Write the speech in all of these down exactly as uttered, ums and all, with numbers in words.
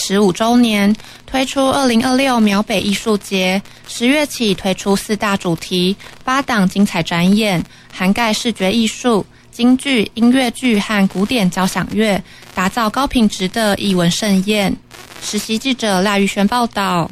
十五周年，推出二零二六苗北艺术节，十月起推出四大主题，八档精彩展演，涵盖视觉艺术、京剧、音乐剧和古典交响乐，打造高品质的艺文盛宴。实习记者赖玉轩报道。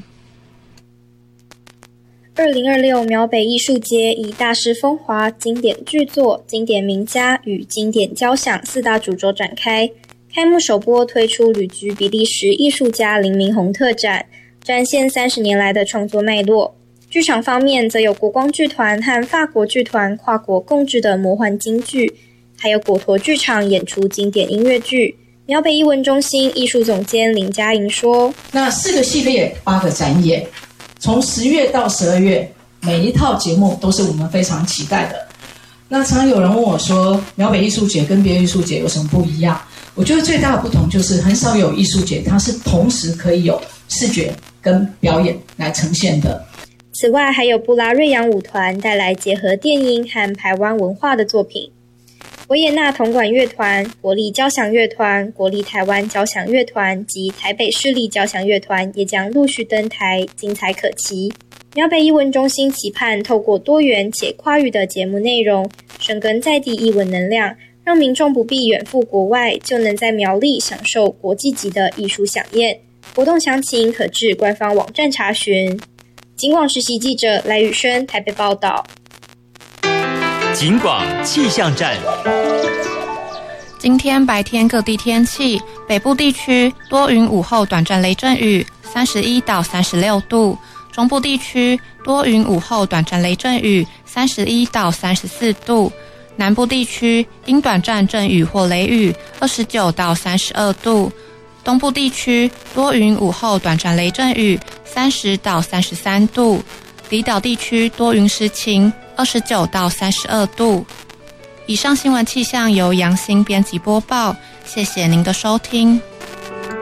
二零二六苗北艺术节以大师风华、经典巨作、经典名家与经典交响四大主轴展开。开幕首播推出旅居比利时艺术家林明宏特展，展现三十年来的创作脉络。剧场方面则有国光剧团和法国剧团跨国共制的魔幻京剧，还有果陀剧场演出经典音乐剧。苗北艺文中心艺术总监林嘉莹说： 那四个系列八个展演，从十月到十二月，每一套节目都是我们非常期待的。那常有人问我说，苗北艺术节跟别的艺术节有什么不一样？我觉得最大的不同就是很少有艺术节它是同时可以有视觉跟表演来呈现的。 此外还有布拉瑞扬舞团带来结合电音和台湾文化的作品，维也纳铜管乐团、国立交响乐团、国立台湾交响乐团及台北市立交响乐团也将陆续登台，精彩可期。苗北艺文中心期盼透过多元且跨域的节目内容，深耕在地艺文能量，让民众不必远赴国外，就能在苗栗享受国际级的艺术飨宴。活动详情可至官方网站查询。警广实习记者赖宇轩台北报道。 警广气象站。 今天白天各地天气，北部地区多云，午后短暂雷阵雨，三十一到三十六度；中部地区多云，午后短暂雷阵雨，三十一到三十四度；南部地区因短暂阵雨或雷雨，二十九到三十二度；东部地区多云，午后短暂雷阵雨，三十到三十三度；离岛地区多云时晴，二十九到三十二度。以上新闻气象由杨欣编辑播报，谢谢您的收听。